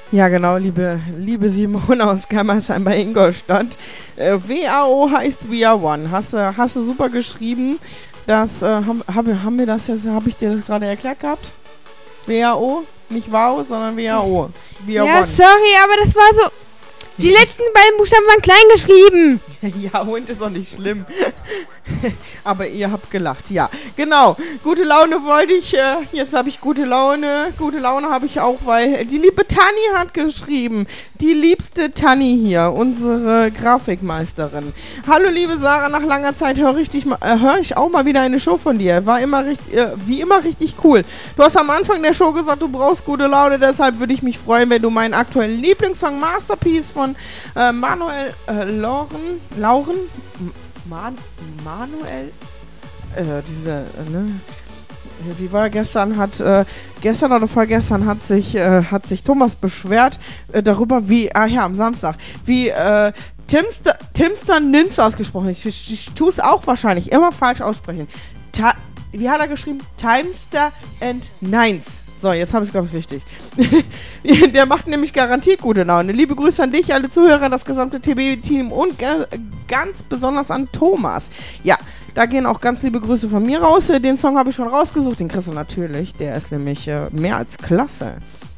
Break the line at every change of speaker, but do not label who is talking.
Ja, genau, liebe Simone aus Germersheim bei Ingolstadt. WAO heißt We Are One. Hast du super geschrieben. Das, haben wir das jetzt, habe ich dir das gerade erklärt gehabt? WAO, nicht WAO, sondern WAO. We Are
Ja,
One.
sorry, aber das war so... Die letzten beiden Buchstaben waren klein geschrieben.
Ja, und ist auch nicht schlimm. Aber ihr habt gelacht, ja. Genau, gute Laune wollte ich, jetzt habe ich gute Laune. Gute Laune habe ich auch, weil die liebe Tanni hat geschrieben. Die liebste Tanni hier, unsere Grafikmeisterin. Hallo liebe Sarah, nach langer Zeit höre ich auch mal wieder eine Show von dir. War immer wie immer richtig cool. Du hast am Anfang der Show gesagt, du brauchst gute Laune, deshalb würde ich mich freuen, wenn du meinen aktuellen Lieblingssong Masterpiece von Manuel Manuel, wie war gestern oder vorgestern hat sich Thomas beschwert darüber, am Samstag, wie Timster Nins ausgesprochen. Ich tue es auch wahrscheinlich immer falsch aussprechen. Wie hat er geschrieben? Timester and Nines. So, jetzt habe ich es, glaube ich, richtig. Der macht nämlich garantiert gute Laune. Liebe Grüße an dich, alle Zuhörer, das gesamte TB-Team und ganz besonders an Thomas. Ja, da gehen auch ganz liebe Grüße von mir raus. Den Song habe ich schon rausgesucht, den kriegst du natürlich. Der ist nämlich mehr als klasse.